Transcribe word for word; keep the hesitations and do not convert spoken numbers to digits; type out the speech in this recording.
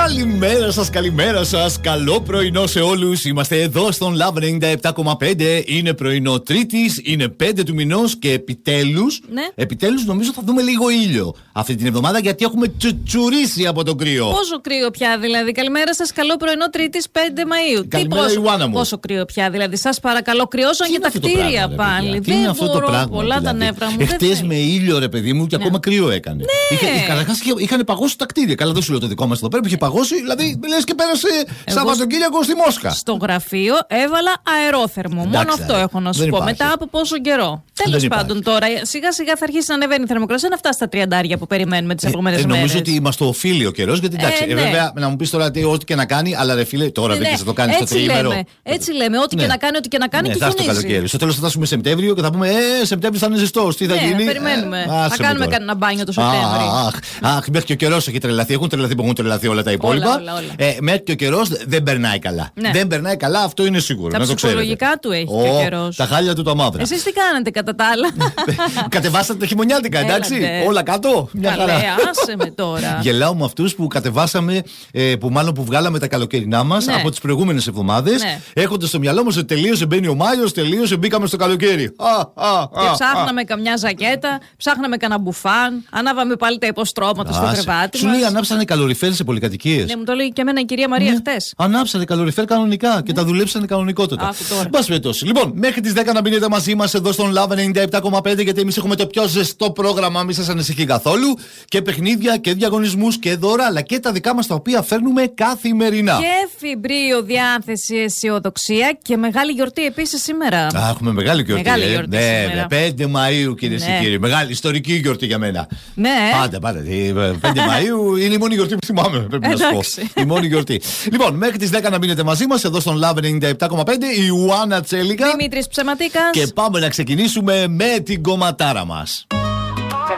Καλημέρα σας, καλημέρα σας. Καλό πρωινό σε όλους. Είμαστε εδώ στον Love ενενήντα επτά κόμμα πέντε. Είναι πρωινό Τρίτης, είναι πέντε του μηνός και επιτέλους, ναι. επιτέλους νομίζω θα δούμε λίγο ήλιο αυτή την εβδομάδα, γιατί έχουμε τσουτσουρίσει από τον κρύο. Πόσο κρύο πια δηλαδή? Καλημέρα σας, καλό πρωινό Τρίτης πέντε Μαΐου. Καλημέρα, Τι, Ιωάννα μου. Πόσο κρύο πια δηλαδή? Σας παρακαλώ, κρυώσαν και τα κτίρια πράγμα, πάλι. Τι δεν είναι αυτό μπορώ, το πράγμα? πολλά δηλαδή. τα νεύρα μου. Εχθές με ήλιο, ρε παιδί μου, και ναι. ακόμα κρύο έκανε. Ναι. Είχε, καταρχάς είχαν παγώσει τα κτίρια. Καλά, δεν σου λέω το δικό μας εδώ πέρα που είχε παγώσει, δηλαδή λες και πέρασε Σαββατοκύριακο στη Μόσχα. Στο γραφείο έβαλα αερόθερμο. Εντάξει, μόνο αυτό έχω να σου πω. υπάρχει. Μετά από πόσο καιρό. Τέλος πάντων, τώρα σιγά σιγά θα αρχίσει να ανεβαίνει η θερμοκρασία, να φτάσει στα τριάντα που περιμένουμε τις επόμενες ε, μέρες. Νομίζω ότι μας το οφείλει ο καιρός, γιατί εντάξει, Ε, ε, ναι. βέβαια να μου πεις τώρα τι, ό,τι και να κάνει, αλλά ρε φίλε, τώρα Ναι, δεν ναι. θα το κάνει στο Έτσι τριήμερο. λέμε, έτσι λέμε. Ό,τι Ναι. και να κάνει, ό,τι και να κάνει, Ναι, και θα έρθει το χιονίζει. καλοκαίρι. Στο τέλος θα φτάσουμε Σεπτέμβριο και θα πούμε Ε, Σεπτέμβριο θα είναι ζεστός. Τι θα Ναι, γίνει? περιμένουμε. Ε, θα άσε με κάνουμε τώρα. κανένα μπάνιο το Σεπτέμβριο. Αχ, αχ, μέχρι και ο καιρός έχει τρελαθεί. Έχουν τρελαθεί που έχουν τρελαθεί όλα τα υπόλοιπα. όλα, όλα. Ε, μέχρι και ο καιρός δεν περνάει καλά. Ναι. Δεν περνάει καλά, αυτό είναι σίγουρο. Τα να το ξέρετε. ψυχολογικά του έχει Ω, και ο καιρός. Τα χάλια του τα μαύρα. Εσείς τι κάνετε κατά τα άλλα? Κατεβάσατε τα χειμωνιάτικα, εντάξει. Έλατε. Όλα κάτω. Μια Καλέ, χαρά. άσε με τώρα. Γελάω με αυτούς που κατεβάσαμε, ε, που μάλλον που βγάλαμε τα καλοκαιρινά μας Ναι. από τις προηγούμενες εβδομάδες, Ναι. έχοντας στο μυαλό μας ότι τελείωσε, μπαίνει ο Μάιος, τελείωσε, μπήκαμε στο καλοκαίρι. Α, α, α, Και α. ψάχναμε καμιά ζακέτα, ψάχναμε κανένα μπουφάν, ανάβαμε πάλι τα υποστρώματα στο Άσε. κρεβάτι Σου μας. λέει ανάψανε καλοριφέρ σε πολυκατοικίες. Ναι, μου το λέει και εμένα η κυρία Μαρία Ναι. χτες. Ανάψανε καλοριφέρ κανονικά και τα δουλέψανε κανονικότατα. Άκου τώρα. Μπας περιπτώσει. Λοιπόν, μέχρι τις δέκα να μείνετε μαζί μας εδώ στον Love ενενήντα επτά κόμμα πέντε, γιατί εμείς έχουμε το πιο ζεστό πρόγραμμα, μη σας ανησυχεί καθόλου. Και παιχνίδια και διαγωνισμούς και δώρα, αλλά και τα δικά μας τα οποία φέρνουμε καθημερινά. Και φιμπρίο, διάθεση, αισιοδοξία και μεγάλη γιορτή επίσης σήμερα. Α, έχουμε μεγάλη γιορτή. Μεγάλη ε. γιορτή Ναι, σήμερα. πέντε Μαΐου, κυρίες Ναι. και κύριοι. Μεγάλη ιστορική γιορτή για μένα. Ναι. Πάντα, πάντα. Η, πέντε Μαΐου είναι η μόνη γιορτή που θυμάμαι, πρέπει να σου Εντάξει. πω. Η μόνη γιορτή. Λοιπόν, μέχρι τις δέκα να μείνετε μαζί μας εδώ στον Love ενενήντα επτά κόμμα πέντε. Η Ιωάννα Τσέλικα. Δημήτρης Ψεματίκας. Και πάμε να ξεκινήσουμε με την κομματάρα μας.